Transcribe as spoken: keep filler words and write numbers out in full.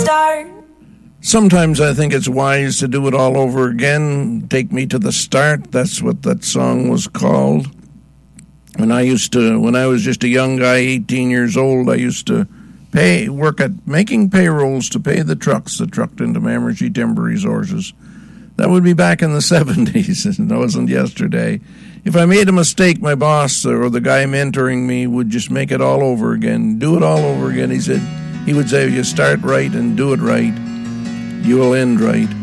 start. Sometimes I think it's wise to do it all over again. Take me to the start. That's what that song was called. When I used to, when I was just a young guy, eighteen years old, I used to pay work at making payrolls to pay the trucks that trucked into Mamergy Timber Resources. That would be back in the seventies. It wasn't yesterday. If I made a mistake, my boss or the guy mentoring me would just make it all over again. Do it all over again. He said, he would say, if you start right and do it right, you will end right.